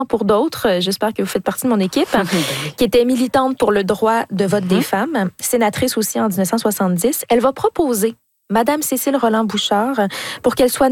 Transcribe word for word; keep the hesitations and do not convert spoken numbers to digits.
pour d'autres, j'espère que vous faites partie de mon équipe, qui était militante pour le droit de vote mm-hmm. des femmes, sénatrice aussi en dix-neuf cent soixante-dix. Elle va proposer Madame Cécile Roland-Bouchard pour qu'elle soit